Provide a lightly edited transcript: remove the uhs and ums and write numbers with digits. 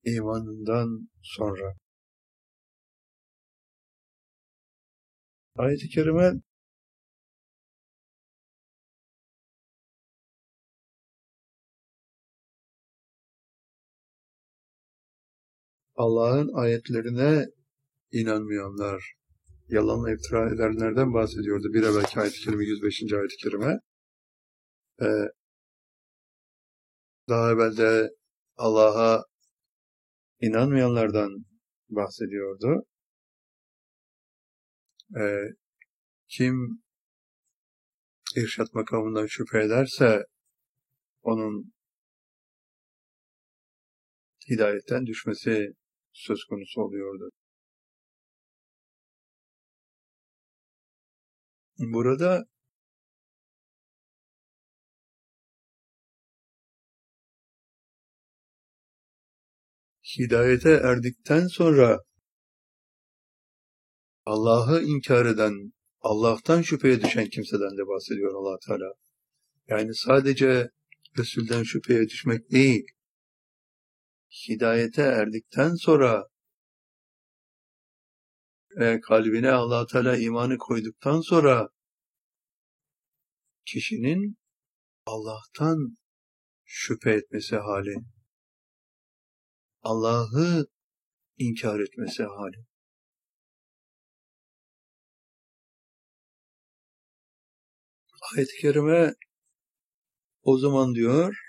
imanından sonra. Ayet-i kerime Allah'ın ayetlerine inanmayanlar, yalanla iftira edenlerden bahsediyordu. Bir evvelki ayet-i kerime 105. ayet-i kerime. Daha evvel de Allah'a inanmayanlardan bahsediyordu. Kim irşat makamından şüphe ederse onun hidayetten düşmesi söz konusu oluyordu. Burada hidayete erdikten sonra Allah'ı inkar eden, Allah'tan şüpheye düşen kimseden de bahsediyor Allah Teala. Yani sadece Resul'den şüpheye düşmek değil, hidayete erdikten sonra kalbine Allah Teala imanı koyduktan sonra kişinin Allah'tan şüphe etmesi hali, Allah'ı inkar etmesi hali. Ayet-i kerime o zaman diyor,